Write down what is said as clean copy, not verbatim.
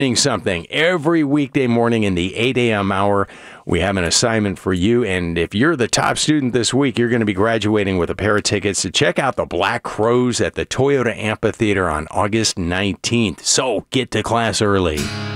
something every weekday morning in the 8 a.m. hour. We have an assignment for you, and if you're the top student this week, you're going to be graduating with a pair of tickets to check out the Black Crowes at the Toyota Amphitheater on August 19th. So get to class early.